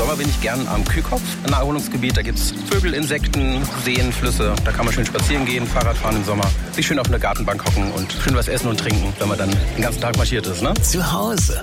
Sommer bin ich gern am Kühkopf, ein Erholungsgebiet. Da gibt's Vögel, Insekten, Seen, Flüsse. Da kann man schön spazieren gehen, Fahrrad fahren im Sommer. Sich schön auf eine Gartenbank hocken und schön was essen und trinken, wenn man dann den ganzen Tag marschiert ist, ne? Zu Hause